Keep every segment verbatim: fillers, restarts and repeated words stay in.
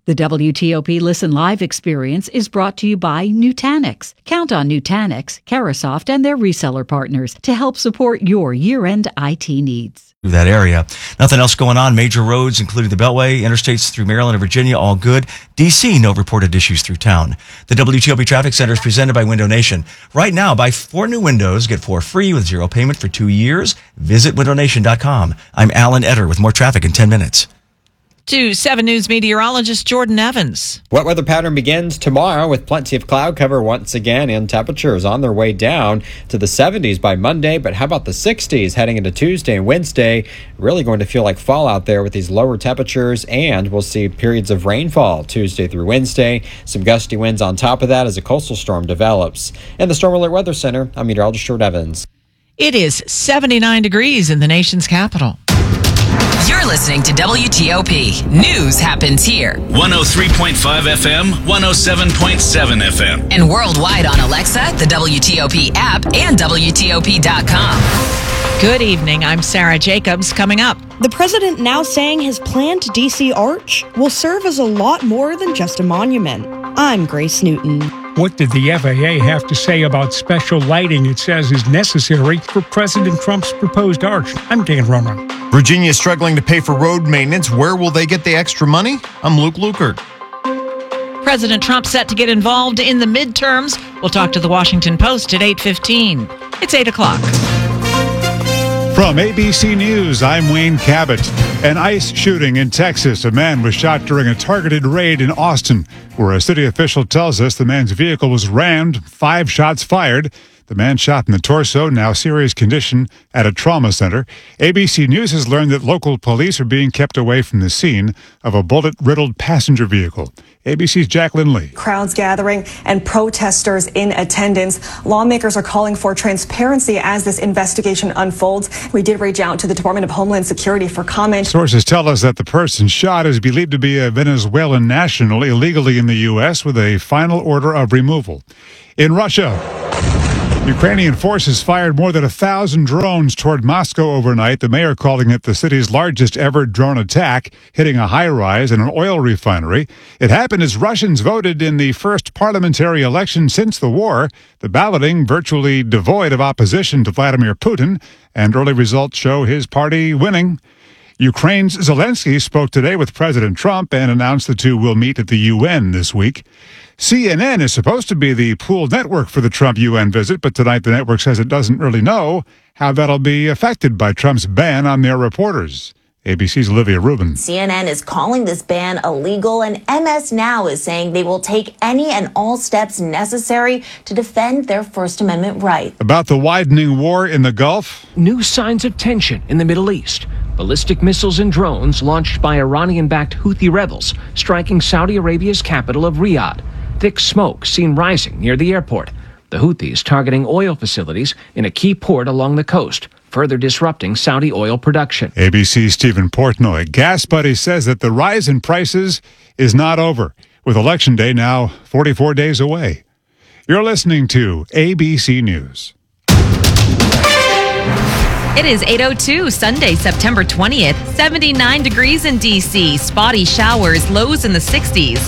The W T O P Listen Live experience is brought to you by Nutanix. Count on Nutanix, Carahsoft, and their reseller partners to help support your year-end I T needs. That area. Nothing else going on. Major roads, including the Beltway, interstates through Maryland and Virginia, all good. D C, no reported issues through town. The W T O P Traffic Center is presented by Window Nation. Right now, buy four new windows, get four free with zero payment for two years. Visit window nation dot com. I'm Alan Etter with more traffic in ten minutes. To seven News meteorologist Jordan Evans. Wet weather pattern begins tomorrow with plenty of cloud cover once again, and temperatures on their way down to the seventies by Monday. But how about the sixties heading into Tuesday and Wednesday? Really going to feel like fall out there with these lower temperatures, and we'll see periods of rainfall Tuesday through Wednesday. Some gusty winds on top of that as a coastal storm develops. In the Storm Alert Weather Center, I'm meteorologist Jordan Evans. It is seventy-nine degrees in the nation's capital. You're listening to W T O P. News happens here. one oh three point five F M, one oh seven point seven F M. And worldwide on Alexa, the W T O P app, and W T O P dot com. Good evening. I'm Sarah Jacobs. Coming up. The president now saying his planned D C arch will serve as a lot more than just a monument. I'm Grace Newton. What did the F A A have to say about special lighting it says is necessary for President Trump's proposed arch? I'm Dan Ronan. Virginia is struggling to pay for road maintenance. Where will they get the extra money? I'm Luke Lukert. President Trump set to get involved in the midterms. We'll talk to the Washington Post at eight fifteen. It's eight o'clock. From A B C News, I'm Wayne Cabot. An ICE shooting in Texas. A man was shot during a targeted raid in Austin, where a city official tells us the man's vehicle was rammed, five shots fired. The man shot in the torso, now serious condition at a trauma center. A B C News has learned that local police are being kept away from the scene of a bullet-riddled passenger vehicle. A B C's Jacqueline Lee. Crowds gathering and protesters in attendance. Lawmakers are calling for transparency as this investigation unfolds. We did reach out to the Department of Homeland Security for comment. Sources tell us that the person shot is believed to be a Venezuelan national illegally in the U S with a final order of removal. In Russia, Ukrainian forces fired more than a thousand drones toward Moscow overnight, the mayor calling it the city's largest ever drone attack, hitting a high-rise and an oil refinery. It happened as Russians voted in the first parliamentary election since the war, the balloting virtually devoid of opposition to Vladimir Putin, and early results show his party winning. Ukraine's Zelensky spoke today with President Trump and announced the two will meet at the U N this week. C N N is supposed to be the pooled network for the Trump U N visit, but tonight the network says it doesn't really know how that'll be affected by Trump's ban on their reporters. A B C's Olivia Rubin. C N N is calling this ban illegal, and M S Now is saying they will take any and all steps necessary to defend their First Amendment right. About the widening war in the Gulf. New signs of tension in the Middle East. Ballistic missiles and drones launched by Iranian-backed Houthi rebels striking Saudi Arabia's capital of Riyadh. Thick smoke seen rising near the airport. The Houthis targeting oil facilities in a key port along the coast, further disrupting Saudi oil production. A B C's Stephen Portnoy. Gas Buddy says that the rise in prices is not over, with Election Day now forty-four days away. You're listening to A B C News. It is eight oh two, Sunday, September twentieth, seventy-nine degrees in D C, spotty showers, lows in the sixties.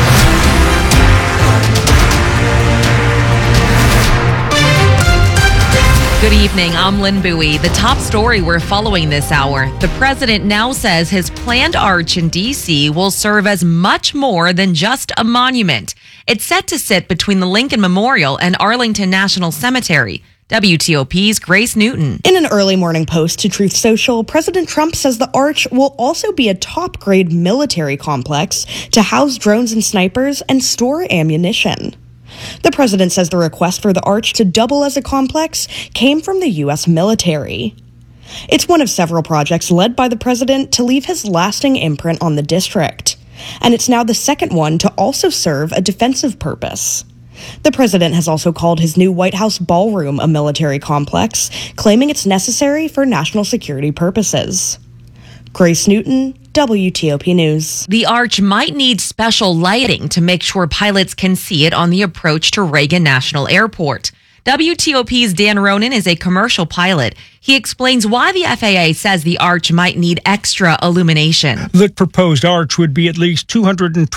Good evening, I'm Lynn Bowie. The top story we're following this hour. The president now says his planned arch in D C will serve as much more than just a monument. It's set to sit between the Lincoln Memorial and Arlington National Cemetery. W T O P's Grace Newton. In an early morning post to Truth Social, President Trump says the arch will also be a top-grade military complex to house drones and snipers and store ammunition. The president says the request for the arch to double as a complex came from the U S military. It's one of several projects led by the president to leave his lasting imprint on the district. And it's now the second one to also serve a defensive purpose. The president has also called his new White House ballroom a military complex, claiming it's necessary for national security purposes. Grace Newton, W T O P News. The arch might need special lighting to make sure pilots can see it on the approach to Reagan National Airport. W T O P's Dan Ronan is a commercial pilot. He explains why the F A A says the arch might need extra illumination. The proposed arch would be at least two hundred